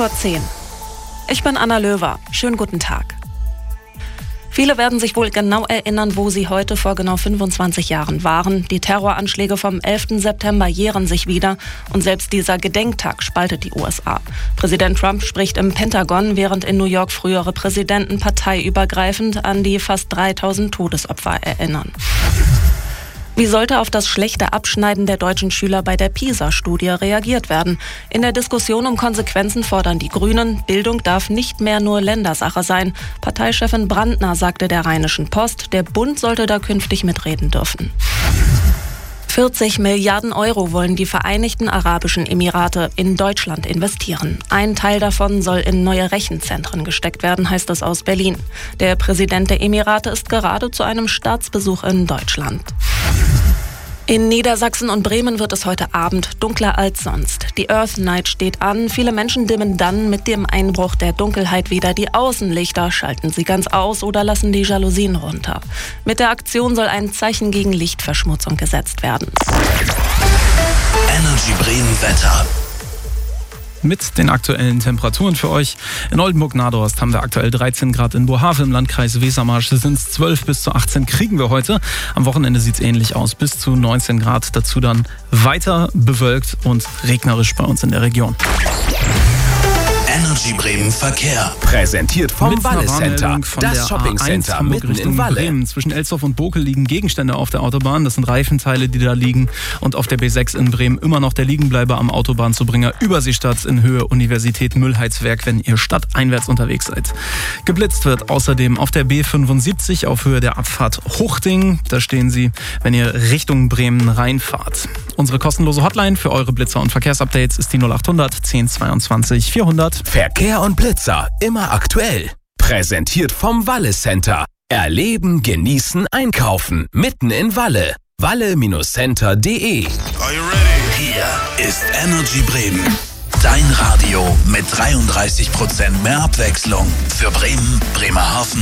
10:15. Ich bin Anna Löwer. Schönen guten Tag. Viele werden sich wohl genau erinnern, wo sie heute vor genau 25 Jahren waren. Die Terroranschläge vom 11. September jähren sich wieder und selbst dieser Gedenktag spaltet die USA. Präsident Trump spricht im Pentagon, während in New York frühere Präsidenten parteiübergreifend an die fast 3000 Todesopfer erinnern. Wie sollte auf das schlechte Abschneiden der deutschen Schüler bei der PISA-Studie reagiert werden? In der Diskussion um Konsequenzen fordern die Grünen, Bildung darf nicht mehr nur Ländersache sein. Parteichefin Brandner sagte der Rheinischen Post, der Bund sollte da künftig mitreden dürfen. 40 Milliarden Euro wollen die Vereinigten Arabischen Emirate in Deutschland investieren. Ein Teil davon soll in neue Rechenzentren gesteckt werden, heißt es aus Berlin. Der Präsident der Emirate ist gerade zu einem Staatsbesuch in Deutschland. In Niedersachsen und Bremen wird es heute Abend dunkler als sonst. Die Earth Night steht an. Viele Menschen dimmen dann mit dem Einbruch der Dunkelheit wieder die Außenlichter, schalten sie ganz aus oder lassen die Jalousien runter. Mit der Aktion soll ein Zeichen gegen Lichtverschmutzung gesetzt werden. Energy Bremen Wetter. Mit den aktuellen Temperaturen für euch. In Oldenburg-Nadost haben wir aktuell 13 Grad, in Bohave im Landkreis Wesermarsch sind es 12 bis zu 18 kriegen wir heute. Am Wochenende sieht es ähnlich aus, bis zu 19 Grad. Dazu dann weiter bewölkt und regnerisch bei uns in der Region. Energy Bremen Verkehr. Präsentiert vom Walle Center. Von Das der Shopping A1 Center Hamburg mitten Richtung in Walle. Bremen. Zwischen Elsdorf und Bokel liegen Gegenstände auf der Autobahn. Das sind Reifenteile, die da liegen. Und auf der B6 in Bremen immer noch der Liegenbleiber am Autobahnzubringer Überseestadt in Höhe Universität Müllheizwerk, wenn ihr stadteinwärts unterwegs seid. Geblitzt wird außerdem auf der B75 auf Höhe der Abfahrt Huchting. Da stehen sie, wenn ihr Richtung Bremen reinfahrt. Unsere kostenlose Hotline für eure Blitzer- und Verkehrsupdates ist die 0800 1022 400. Verkehr und Blitzer, immer aktuell. Präsentiert vom Walle Center. Erleben, genießen, einkaufen. Mitten in Walle. walle-center.de. Hier ist Energy Bremen. Dein Radio mit 33% mehr Abwechslung für Bremen, Bremerhaven